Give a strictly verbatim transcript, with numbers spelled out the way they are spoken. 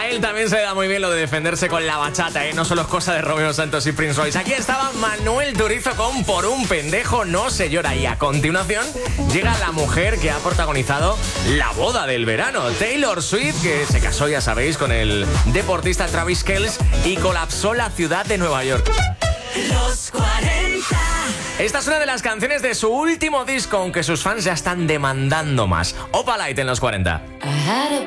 A él también se le da muy bien lo de defenderse con la bachata, ¿eh? No solo es cosa de Romeo Santos y Prince Royce. Aquí estaba Manuel Turizo con Por un pendejo no se llora. Y a continuación llega la mujer que ha protagonizado la boda del verano, Taylor Swift, que se casó, ya sabéis, con el deportista Travis Kelce y colapsó la ciudad de Nueva York. Los cuarenta. Esta es una de las canciones de su último disco, aunque sus fans ya están demandando más. Opalite en los cuarenta. I had a